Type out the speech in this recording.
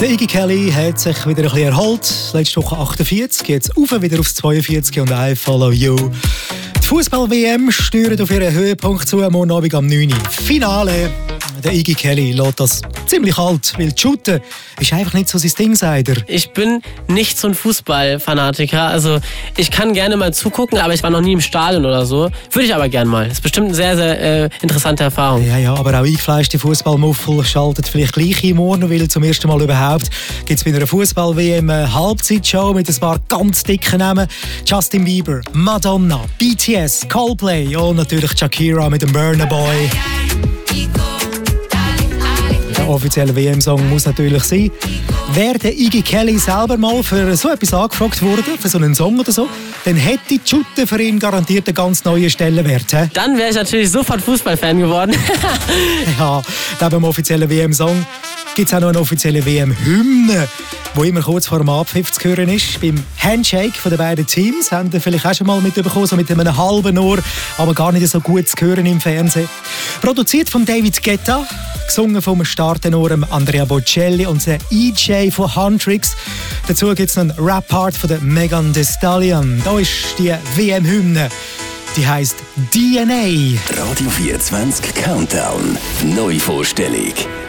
Der Iggy Kelly hat sich wieder ein bisschen erholt. Letzte Woche 48, jetzt wieder aufs 42 und I Follow You. Die Fußball-WM steuert auf ihren Höhepunkt zu, morgen Abend am 9 Uhr. Finale. Der Iggy Kelly lässt das ziemlich alt, weil Shooten ist einfach nicht so sein Ding, sagt er. Ich bin nicht so ein Fußballfanatiker. Also ich kann gerne mal zugucken, aber ich war noch nie im Stadion oder so. Würde ich aber gerne mal. Das ist bestimmt eine sehr, sehr interessante Erfahrung. Ja, aber auch eingefleischte Fußballmuffel schaltet vielleicht gleich ein morgen, weil zum ersten Mal überhaupt gibt es bei einer Fußball-WM eine Halbzeitshow mit ein paar ganz dicken Namen. Justin Bieber, Madonna, BTS, Coldplay und natürlich Shakira mit dem Burna Boy. Der offizielle WM-Song muss natürlich sein. Wäre der Iggy Kelly selber mal für so etwas angefragt worden, für so einen Song oder so, dann hätte die Shooten für ihn garantiert einen ganz neuen Stellenwert. He? Dann wäre ich natürlich sofort Fußballfan geworden. Ja, neben dem offiziellen WM-Song gibt es auch noch eine offizielle WM-Hymne, die immer kurz vor dem Abpfiff zu hören ist. Beim Handshake von den beiden Teams haben Sie vielleicht auch schon mal mitbekommen, so mit einem halben Ohr, aber gar nicht so gut zu hören im Fernsehen. Produziert von David Guetta, gesungen vom Startenohr Andrea Bocelli und der EJ von Huntrix. Dazu gibt es noch einen Rap-Part von der Megan Thee Stallion. Da ist die WM-Hymne. Die heisst DNA. Radio 24 Countdown. Neuvorstellung.